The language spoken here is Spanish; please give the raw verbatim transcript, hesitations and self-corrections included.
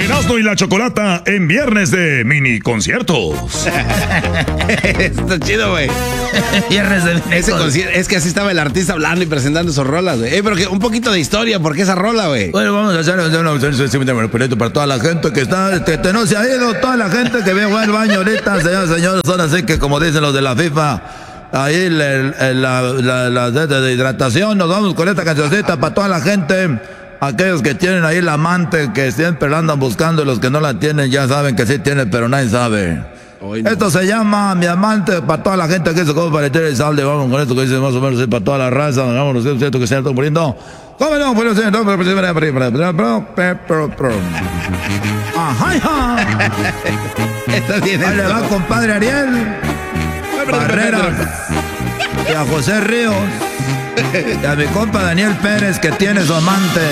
Erasmo y la Chocolata en viernes de mini conciertos. Está chido, güey. Viernes de mini Ese concierto, es que así estaba el artista hablando y presentando sus rolas, güey. Eh, pero que un poquito de historia, ¿por qué esa rola, güey? Bueno, vamos a hacer una para toda la gente que está, que, que no se ha ido, toda la gente que ve al baño ahorita, señores, señores, son así que como dicen los de la FIFA, ahí la, la, la, la de, de hidratación, nos vamos con esta cancioncita para toda la gente, aquellos que tienen ahí la amante, que siempre la andan buscando y los que no la tienen ya saben que sí tienen, pero nadie sabe. No. Esto se llama Mi Amante, para toda la gente que se come para el salde, vamos con esto que dice más o menos, para toda la raza, vamos, lo siento que se están muriendo. ¿Cómo no? Pues sí, no, pero ajá. Esto tiene. Ahí le va, compadre Ariel Barreras y a José Ríos y a mi compa Daniel Pérez, que tiene su amante.